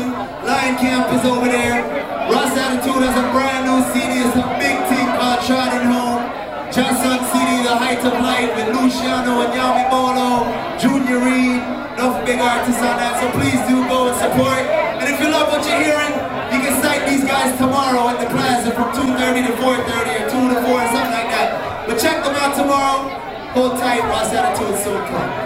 Attitude. Lion Camp is over there. Ross Attitude has a brand new CD. It's a big thing called Trodden Home. Johnson CD, The Height of Light, with Luciano and Yami Molo, Junior Reed, enough big artists on that. So please do go and support. And if you love what you're hearing, you can sight these guys tomorrow at the Plaza from 2:30 to 4:30 or 2 to 4 or something like that. But check them out tomorrow. Hold tight, Ross Attitude soon come.